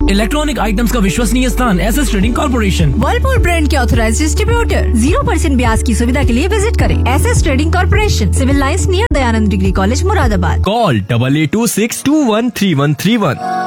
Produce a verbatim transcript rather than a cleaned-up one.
Electronic items का विश्वसनीय स्थान S S trading corporation. Whirlpool brand के ऑथराइज्ड डिस्ट्रीब्यूटर। जीरो परसेंट ब्याज की सुविधा के लिए विजिट करें S S trading corporation, civil lines near Dayanand degree college, Moradabad. Call double eight to six to one three one three one.